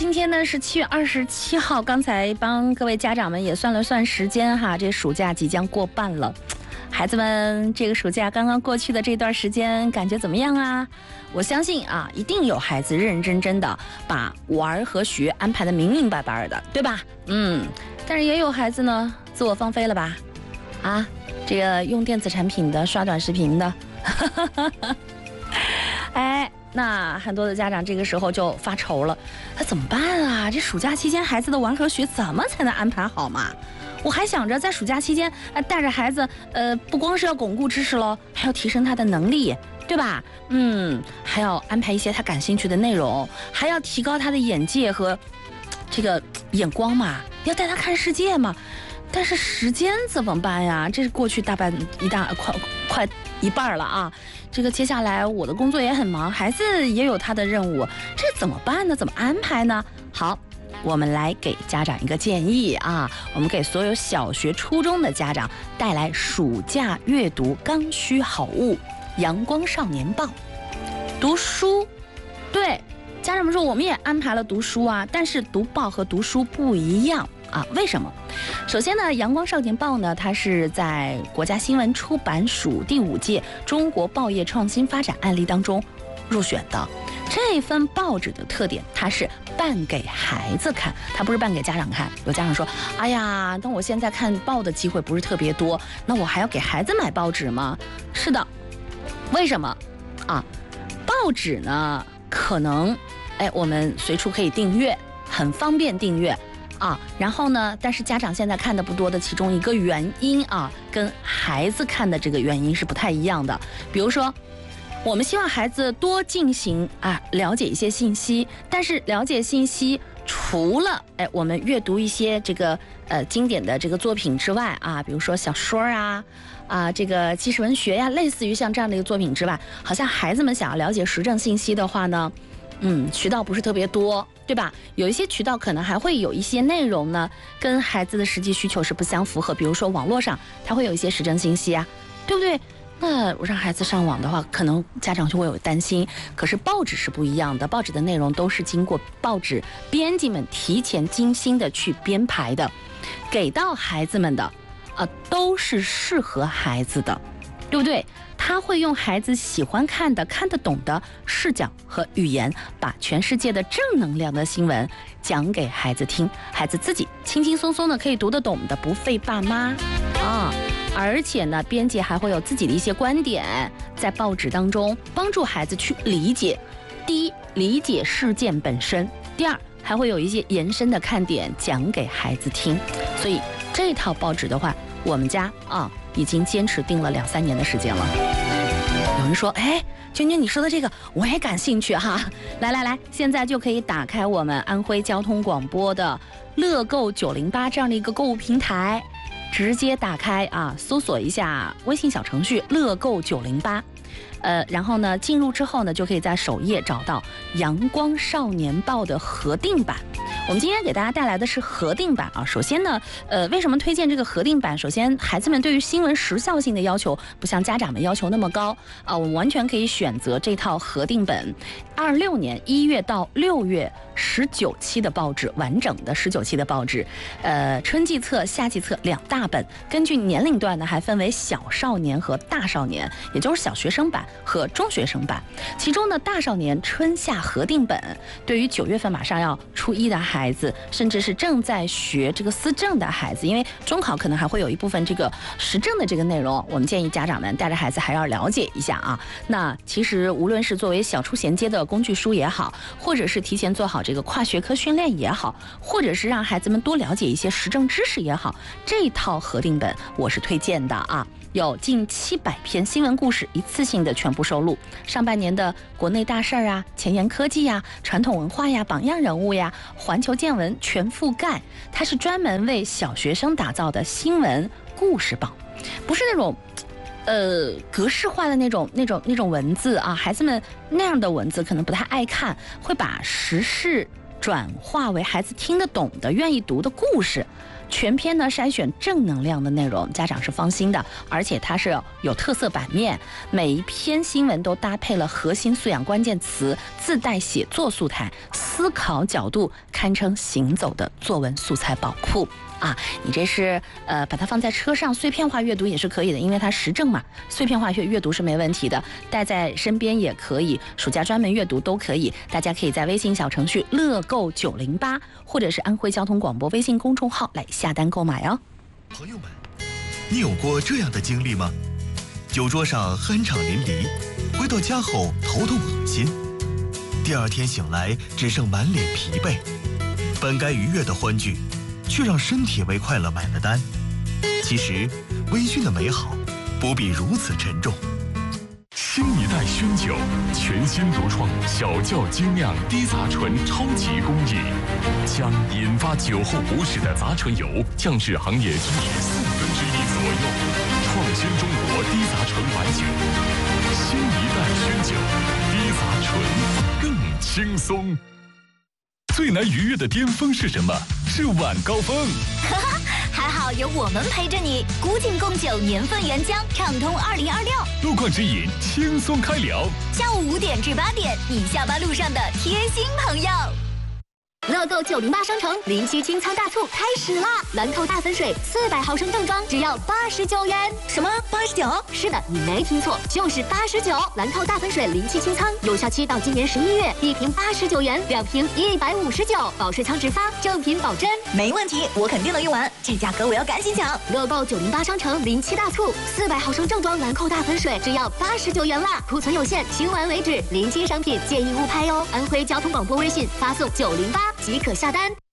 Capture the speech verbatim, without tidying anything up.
今天呢是七月二十七号，刚才帮各位家长们也算了算时间哈，这暑假即将过半了。孩子们，这个暑假刚刚过去的这段时间，感觉怎么样啊？我相信啊，一定有孩子认认真真的把玩和学安排的明明白白的，对吧？嗯，但是也有孩子呢，自我放飞了吧？啊，这个用电子产品的，刷短视频的，哎。那很多的家长这个时候就发愁了，那怎么办啊？这暑假期间孩子的玩和学怎么才能安排好嘛？我还想着在暑假期间，呃，带着孩子，呃，不光是要巩固知识咯，还要提升他的能力，对吧？嗯，还要安排一些他感兴趣的内容，还要提高他的眼界和这个眼光嘛，要带他看世界嘛。但是时间怎么办呀？这是过去大半一大快快一半了啊！这个接下来我的工作也很忙，孩子也有他的任务，这怎么办呢？怎么安排呢？好，我们来给家长一个建议啊！我们给所有小学、初中的家长带来暑假阅读刚需好物——阳光少年报。读书，对，家长们说我们也安排了读书啊，但是读报和读书不一样。啊，为什么？首先呢，阳光少年报呢，它是在国家新闻出版署第五届中国报业创新发展案例当中入选的。这份报纸的特点，它是办给孩子看，它不是办给家长看。有家长说，哎呀，但我现在看报的机会不是特别多，那我还要给孩子买报纸吗？是的，为什么？啊，报纸呢，可能，哎，我们随处可以订阅，很方便订阅。啊，然后呢？但是家长现在看的不多的其中一个原因啊，跟孩子看的这个原因是不太一样的。比如说，我们希望孩子多进行啊了解一些信息，但是了解信息除了哎我们阅读一些这个呃经典的这个作品之外啊，比如说小说啊啊这个纪实文学呀，类似于像这样的一个作品之外，好像孩子们想要了解时政信息的话呢，嗯，渠道不是特别多。对吧？有一些渠道可能还会有一些内容呢，跟孩子的实际需求是不相符合。比如说网络上，它会有一些时政信息啊，对不对？那我让孩子上网的话，可能家长就会有担心。可是报纸是不一样的，报纸的内容都是经过报纸编辑们提前精心的去编排的，给到孩子们的，啊，都是适合孩子的，对不对？他会用孩子喜欢看的、看得懂的视角和语言，把全世界的正能量的新闻讲给孩子听，孩子自己轻轻松松的可以读得懂的，不费爸妈啊。而且呢，编辑还会有自己的一些观点，在报纸当中帮助孩子去理解。第一，理解事件本身；第二，还会有一些延伸的看点讲给孩子听。所以这套报纸的话，我们家啊已经坚持订了两三年的时间了。有人说，哎，娟娟你说的这个我也感兴趣哈，来来来，现在就可以打开我们安徽交通广播的乐购九零八这样的一个购物平台，直接打开啊，搜索一下微信小程序乐购九零八。呃，然后呢，进入之后呢，就可以在首页找到《阳光少年报》的核定版。我们今天给大家带来的是核定版啊。首先呢，呃，为什么推荐这个核定版？首先，孩子们对于新闻时效性的要求不像家长们要求那么高啊，我们完全可以选择这套核定本，二六年一月到六月十九期的报纸，完整的十九期的报纸，呃，春季册、夏季册两大本，根据年龄段呢，还分为小少年和大少年，也就是小学生版和中学生版。其中呢，大少年春夏核定本，对于九月份马上要初一的孩子，甚至是正在学这个思政的孩子，因为中考可能还会有一部分这个时政的这个内容，我们建议家长们带着孩子还要了解一下啊。那其实无论是作为小初衔接的工具书也好，或者是提前做好这个跨学科训练也好，或者是让孩子们多了解一些时政知识也好，这套核定本我是推荐的啊。有近七百篇新闻故事一次性的全部收录，上半年的国内大事儿啊、前沿科技呀、传统文化呀、榜样人物呀、环球见闻全覆盖。它是专门为小学生打造的新闻故事榜，不是那种呃格式化的那种那种那种文字啊，孩子们那样的文字可能不太爱看，会把时事转化为孩子听得懂的、愿意读的故事。 全篇呢筛选正能量的内容，家长是放心的。而且它是有特色版面，每一篇新闻都搭配了核心素养关键词，自带写作素材，思考角度堪称行走的作文素材宝库。啊，你这是呃把它放在车上碎片化阅读也是可以的，因为它时政嘛，碎片化阅阅读是没问题的，带在身边也可以，暑假专门阅读都可以。大家可以在微信小程序乐购九零八或者是安徽交通广播微信公众号来下单购买哦。 朋友们，你有过这样的经历吗？酒桌上酣畅淋漓，回到家后头痛恶心，第二天醒来只剩满脸疲惫，本该愉悦的欢聚，却让身体为快乐买了单。其实，微醺的美好不必如此沉重。 新一代熏酒，全新独创小窖精酿低杂醇超级工艺，将引发酒后不适的杂醇油降至行业均值四分之一左右，创新中国低杂醇白酒。新一代熏酒，低杂醇更轻松。最难逾越的巅峰是什么？是晚高峰。 哈哈，还好有我们陪着你。古井贡酒年份原浆，畅通二零二六。 路况指引，轻松开聊。 下午五点至八点，你下班路上的贴心朋友。乐购九零八商城临期清仓大促开始啦！兰蔻大粉水四百毫升正装只要八十九元。什么？八十九？是的，你没听错，就是八十九。兰蔻大粉水临期清仓，有效期到今年十一月，一瓶八十九元，两瓶一百五十九，保税仓直发，正品保真。没问题，我肯定能用完，这价格我要赶紧抢！乐购九零八商城临期大促，四百毫升正装兰蔻大粉水只要八十九元啦，库存有限，清完为止。临期商品建议勿拍哦。安徽交通广播微信发送九零八即可下单。